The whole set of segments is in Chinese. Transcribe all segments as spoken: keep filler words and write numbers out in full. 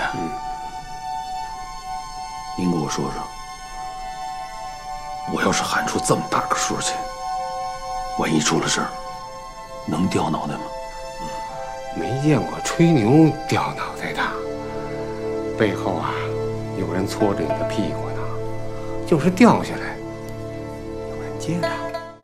嗯，您给我说说，我要是喊出这么大个数去，万一出了事儿，能掉脑袋吗？ 没见过吹牛掉脑袋的，背后啊有人搓着你的屁股呢，就是掉下来有人接着。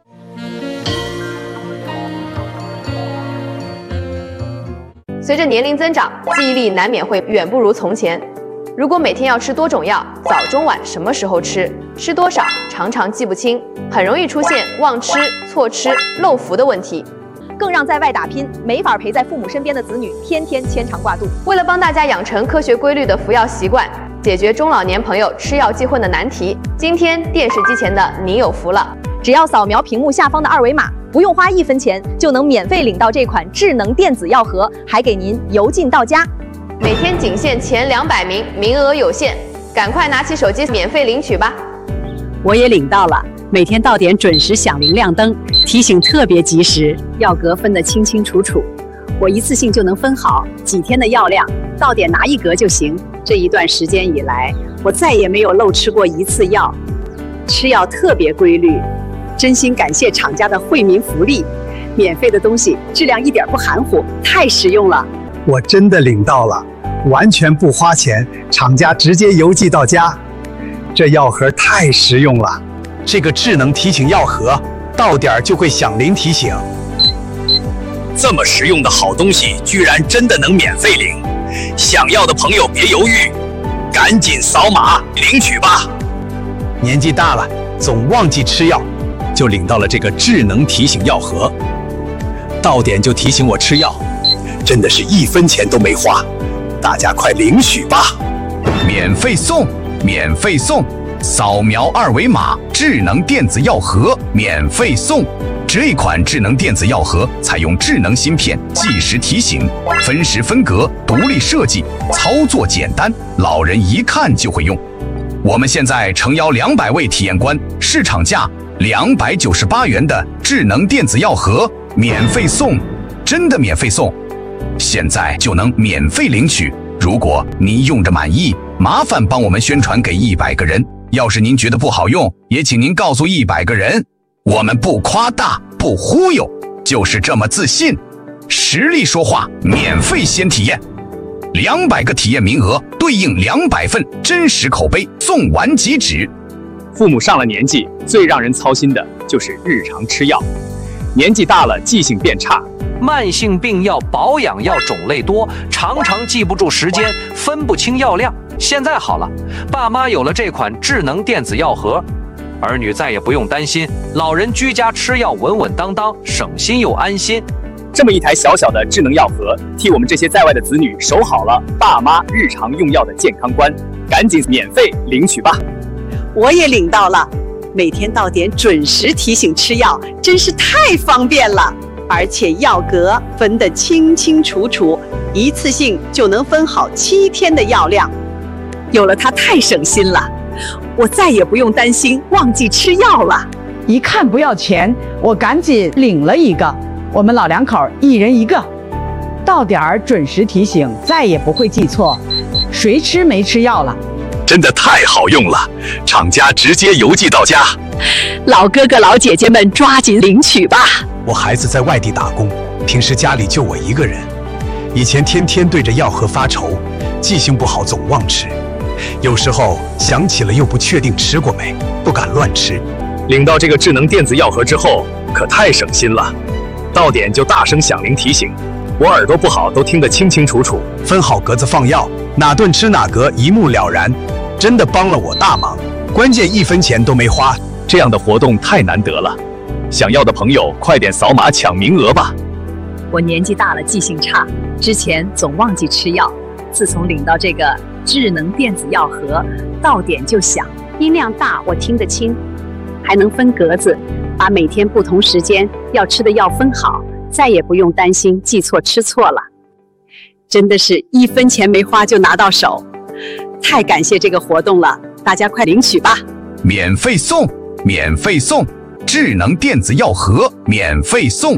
随着年龄增长，记忆力难免会远不如从前。如果每天要吃多种药，早中晚什么时候吃，吃多少，常常记不清，很容易出现忘吃、错吃、漏服的问题。 更让在外打拼、没法陪在父母身边的子女天天牵肠挂肚。 为了帮大家养成科学规律的服药习惯，解决中老年朋友吃药记混的难题，今天电视机前的你有福了！ 只要扫描屏幕下方的二维码，不用花一分钱，就能免费领到这款智能电子药盒，还给您邮进到家。 每天仅限前两百名，名额有限，赶快拿起手机免费领取吧！ 我也领到了。每天到点准时响铃亮灯，提醒特别及时，药格分得清清楚楚，我一次性就能分好几天的药量，到点拿一格就行。这一段时间以来，我再也没有漏吃过一次药，吃药特别规律，真心感谢厂家的惠民福利，免费的东西质量一点不含糊，太实用了。 我真的领到了，完全不花钱，厂家直接邮寄到家，这药盒太实用了。这个智能提醒药盒，到点就会响铃提醒。 这么实用的好东西，居然真的能免费领！想要的朋友别犹豫，赶紧扫码领取吧！ 年纪大了，总忘记吃药，就领到了这个智能提醒药盒，到点就提醒我吃药，真的是一分钱都没花，大家快领取吧！ 免费送，免费送！扫描二维码，智能电子药盒免费送。这款智能电子药盒采用智能芯片，计时提醒，分时分格，独立设计，操作简单，老人一看就会用。我们现在诚邀两百位体验官，市场价两百九十八元的智能电子药盒免费送，真的免费送，现在就能免费领取。如果您用着满意，麻烦帮我们宣传给一百个人。要是您觉得不好用，也请您告诉一百个人。我们不夸大，不忽悠，就是这么自信。实力说话，免费先体验，两百个体验名额对应两百份真实口碑，送完即止。 父母上了年纪，最让人操心的就是日常吃药。年纪大了，记性变差， 慢性病药、保养药种类多，常常记不住时间，分不清药量。现在好了，爸妈有了这款智能电子药盒，儿女再也不用担心，老人居家吃药稳稳当当，省心又安心。 这么一台小小的智能药盒，替我们这些在外的子女守好了爸妈日常用药的健康观，赶紧免费领取吧！ 我也领到了，每天到点准时提醒吃药，真是太方便了。而且药格分得清清楚楚，一次性就能分好七天的药量。有了它太省心了，我再也不用担心忘记吃药了。 一看不要钱，我赶紧领了一个，我们老两口一人一个，到点儿准时提醒，再也不会记错谁吃没吃药了。 真的太好用了，厂家直接邮寄到家。 老哥哥老姐姐们抓紧领取吧！ 我孩子在外地打工，平时家里就我一个人，以前天天对着药盒发愁，记性不好，总忘吃。有时候想起了又不确定吃过没，不敢乱吃。 领到这个智能电子药盒之后，可太省心了。到点就大声响铃提醒，我耳朵不好都听得清清楚楚。 分好格子放药，哪顿吃哪格，一目了然，真的帮了我大忙。关键一分钱都没花， 这样的活动太难得了。想要的朋友快点扫码抢名额吧！ 我年纪大了，记性差，之前总忘记吃药。自从领到这个智能电子药盒，到点就响，音量大，我听得清，还能分格子，把每天不同时间要吃的药分好，再也不用担心记错吃错了。真的是一分钱没花就拿到手，太感谢这个活动了，大家快领取吧！ 免费送，免费送，智能电子药盒免费送。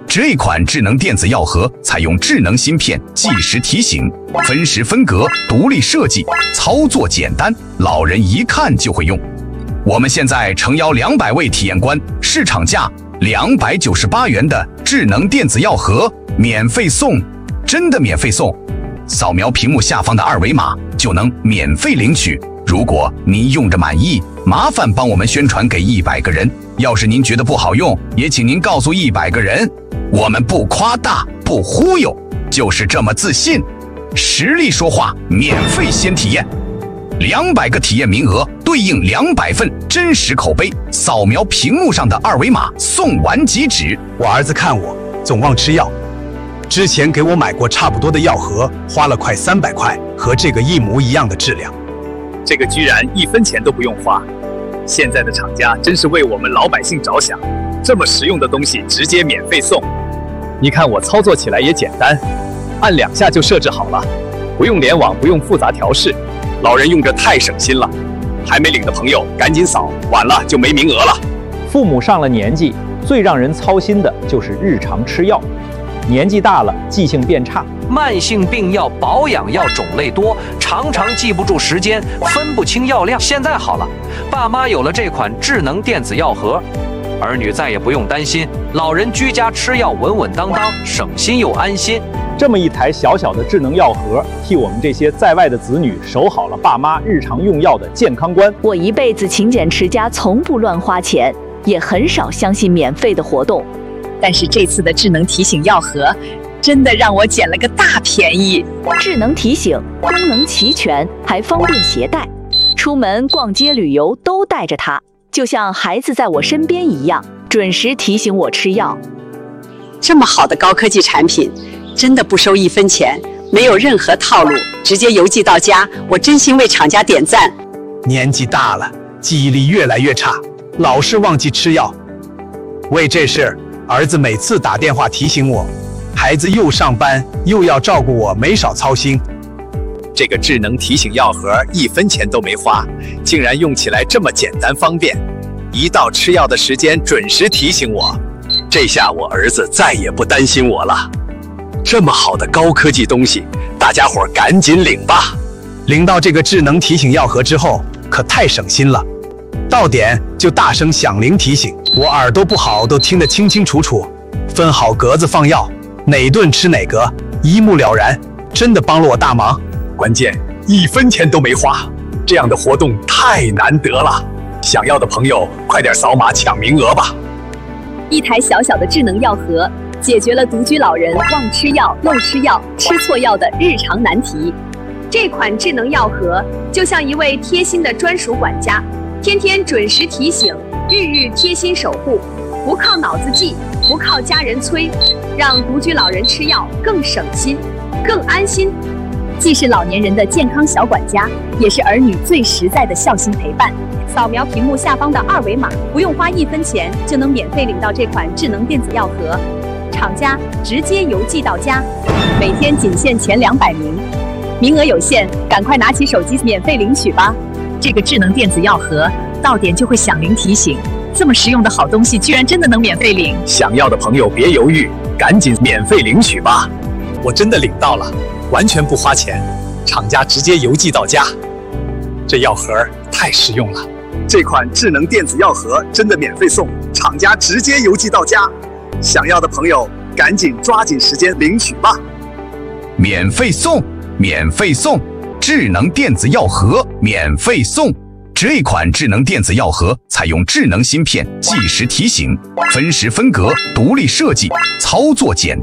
这款智能电子药盒采用智能芯片，计时提醒，分时分隔，独立设计，操作简单，老人一看就会用。我们现在诚邀两百位体验官，市场价两百九十八元的智能电子药盒免费送，真的免费送！扫描屏幕下方的二维码就能免费领取。如果您用着满意，麻烦帮我们宣传给一百个人。要是您觉得不好用，也请您告诉一百个人。我们不夸大，不忽悠，就是这么自信。实力说话，免费先体验，两百个体验名额对应两百份真实口碑。扫描屏幕上的二维码，送完即止。 我儿子看我总忘吃药，之前给我买过差不多的药盒，花了快三百块，和这个一模一样的质量。 这个居然一分钱都不用花，现在的厂家真是为我们老百姓着想，这么实用的东西直接免费送。你看我操作起来也简单，按两下就设置好了，不用联网，不用复杂调试，老人用着太省心了。还没领的朋友赶紧扫，晚了就没名额了。 父母上了年纪，最让人操心的就是日常吃药，年纪大了记性变差， 慢性病药、保养药种类多，常常记不住时间，分不清药量。现在好了，爸妈有了这款智能电子药盒，儿女再也不用担心，老人居家吃药稳稳当当，省心又安心。 这么一台小小的智能药盒，替我们这些在外的子女守好了爸妈日常用药的健康观。 我一辈子勤俭持家，从不乱花钱，也很少相信免费的活动。但是这次的智能提醒药盒，真的让我捡了个大便宜。智能提醒功能齐全，还方便携带，出门逛街旅游都带着它，就像孩子在我身边一样，准时提醒我吃药。 这么好的高科技产品，真的不收一分钱，没有任何套路，直接邮寄到家，我真心为厂家点赞。 年纪大了，记忆力越来越差，老是忘记吃药。为这事，儿子每次打电话提醒我，孩子又上班又要照顾我，没少操心。 这个智能提醒药盒一分钱都没花，竟然用起来这么简单方便，一到吃药的时间准时提醒我，这下我儿子再也不担心我了。这么好的高科技东西，大家伙赶紧领吧！ 领到这个智能提醒药盒之后，可太省心了。到点就大声响铃提醒，我耳朵不好都听得清清楚楚，分好格子放药，哪顿吃哪格，一目了然，真的帮了我大忙。 关键一分钱都没花，这样的活动太难得了。想要的朋友快点扫码抢名额吧！ 一台小小的智能药盒，解决了独居老人忘吃药、漏吃药、吃错药的日常难题。 这款智能药盒就像一位贴心的专属管家，天天准时提醒，日日贴心守护，不靠脑子记，不靠家人催，让独居老人吃药更省心、更安心。 既是老年人的健康小管家，也是儿女最实在的孝心陪伴。 扫描屏幕下方的二维码，不用花一分钱就能免费领到这款智能电子药盒，厂家直接邮寄到家， 每天仅限前两百名，名额有限，赶快拿起手机免费领取吧！这个智能电子药盒到点就会响铃提醒，这么实用的好东西居然真的能免费领！ 想要的朋友别犹豫，赶紧免费领取吧！我真的领到了，完全不花钱，厂家直接邮寄到家。这药盒太实用了，这款智能电子药盒真的免费送，厂家直接邮寄到家。想要的朋友赶紧抓紧时间领取吧！ 免费送，免费送，智能电子药盒免费送。这款智能电子药盒采用智能芯片，计时提醒，分时分隔，独立设计，操作简单。